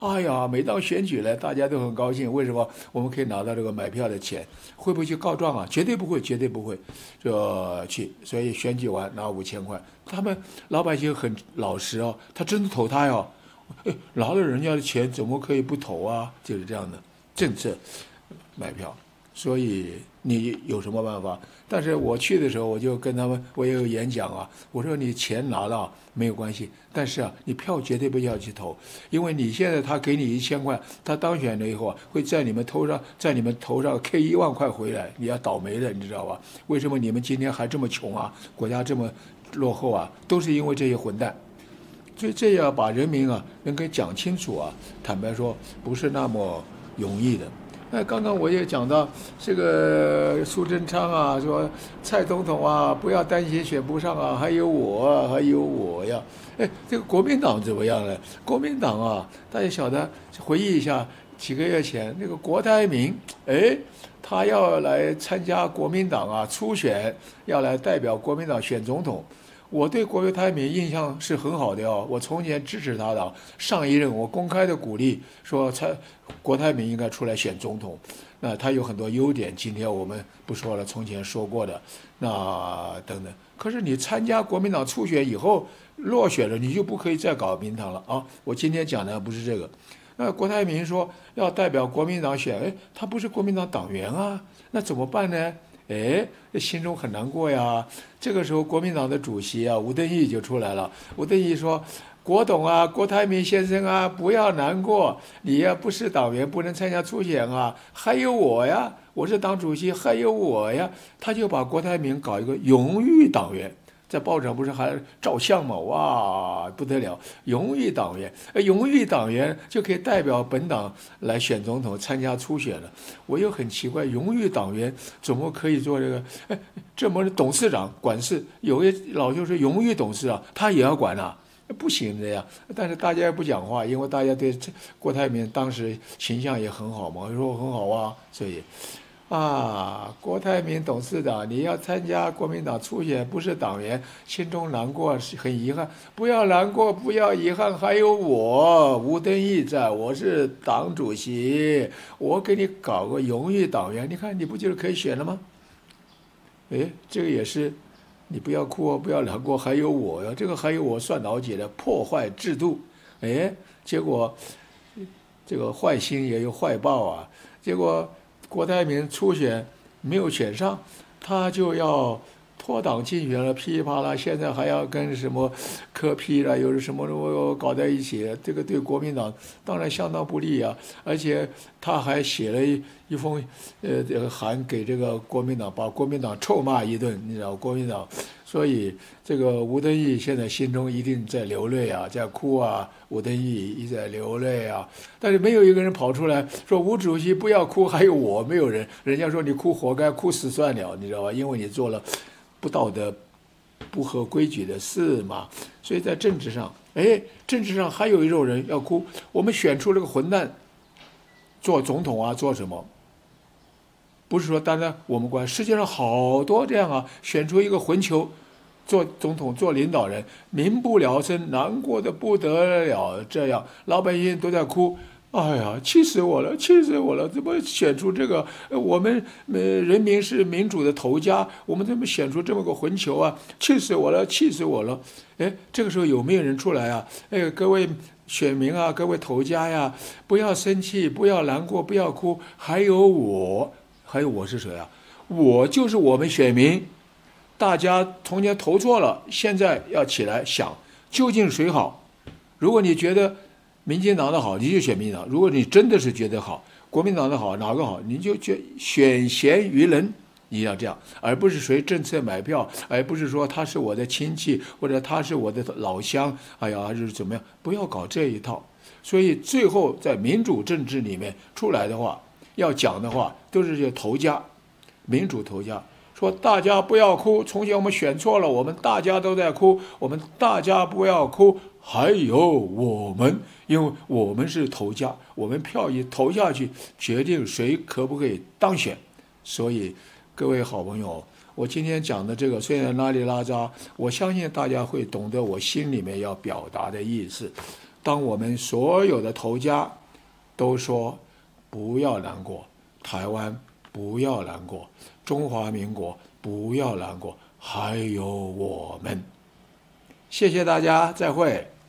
哎呀，每当选举了，大家都很高兴。为什么我们可以拿到这个买票的钱？会不会去告状啊？绝对不会，绝对不会，就去。所以选举完拿5000块，他们老百姓很老实哦，他真的投他哟。哎，拿了人家的钱，怎么可以不投啊？就是这样的政策买票。所以你有什么办法？但是我去的时候，我就跟他们，我也有演讲啊。我说你钱拿了没有关系，但是啊，你票绝对不要去投，因为你现在他给你1000块，他当选了以后啊，会在你们头上 K 10000块回来，你要倒霉的，你知道吧？为什么你们今天还这么穷啊？国家这么落后啊？都是因为这些混蛋。所以这要把人民啊能给讲清楚啊，坦白说不是那么容易的。那刚刚我也讲到这个苏贞昌啊，说蔡总统啊不要担心选不上啊，还有我啊，还有我呀。哎，这个国民党怎么样呢？国民党啊，大家晓得，回忆一下几个月前那个郭台铭，哎，他要来参加国民党啊初选，要来代表国民党选总统。我对郭台铭印象是很好的哦，我从前支持他的，上一任我公开的鼓励说郭台铭应该出来选总统。那他有很多优点，今天我们不说了，从前说过的，那等等。可是你参加国民党初选以后落选了，你就不可以再搞民党了啊！我今天讲的不是这个。那郭台铭说要代表国民党选，哎，他不是国民党党员啊，那怎么办呢？哎，心中很难过呀。这个时候，国民党的主席啊，吴敦义就出来了。吴敦义说：“郭董啊，郭台铭先生啊，不要难过，你呀不是党员，不能参加初选啊，还有我呀，我是党主席，还有我呀。”他就把郭台铭搞一个荣誉党员。在报上不是还照相吗？哇，不得了！荣誉党员，荣誉党员就可以代表本党来选总统，参加初选了。我又很奇怪，荣誉党员怎么可以做这个？哎，这么董事长管事，有些老就是荣誉董事长，他也要管啊，不行的呀。但是大家也不讲话，因为大家对郭台铭当时形象也很好嘛，说很好啊，所以。啊，郭台铭董事长，你要参加国民党初选，不是党员，心中难过，是很遗憾。不要难过，不要遗憾，还有我吴敦义在，我是党主席，我给你搞个荣誉党员，你看你不就是可以选了吗？哎，这个也是，你不要哭哦，不要难过，还有我呀，这个还有我算老几的破坏制度，哎，结果这个坏心也有坏报啊，结果。郭台铭初选没有选上，他就要脱党竞选了，噼里啪啦，现在还要跟什么柯 P 了，又是什么搞在一起，这个对国民党当然相当不利啊。而且他还写了一封这个函给这个国民党，把国民党臭骂一顿，你知道国民党。所以这个吴敦义现在心中一定在流泪啊，在哭啊，吴敦义一直在流泪啊，但是没有一个人跑出来说吴主席不要哭，还有我，没有人，人家说你哭活该，哭死算了，你知道吧？因为你做了不道德、不合规矩的事嘛。所以在政治上，哎，政治上还有一种人要哭，我们选出这个混蛋做总统啊，做什么？不是说单单我们管，世界上好多这样啊，选出一个混球。做总统、做领导人，民不聊生，难过的不得了。这样，老百姓都在哭。哎呀，气死我了，气死我了！怎么选出这个？我们人民是民主的头家，我们怎么选出这么个混球啊？气死我了，气死我了！哎，这个时候有没有人出来啊？哎，各位选民啊，各位头家呀，不要生气，不要难过，不要哭。还有我是谁啊？我就是我们选民。大家从前投错了，现在要起来想，究竟谁好？如果你觉得民进党的好，你就选民进党；如果你真的是觉得好，国民党的好，哪个好，你就选贤于人。你要这样，而不是随政策买票，而不是说他是我的亲戚或者他是我的老乡，哎呀，还是怎么样？不要搞这一套。所以最后在民主政治里面出来的话，要讲的话，都是这头家，民主头家。说大家不要哭，从前我们选错了，我们大家都在哭，我们大家不要哭，还有我们，因为我们是头家，我们票一投下去，决定谁可不可以当选。所以各位好朋友，我今天讲的这个虽然拉里拉扎，我相信大家会懂得我心里面要表达的意思。 当我们所有的头家都说不要难过，台湾不要难过，中华民国不要难过，还有我们。谢谢大家，再会。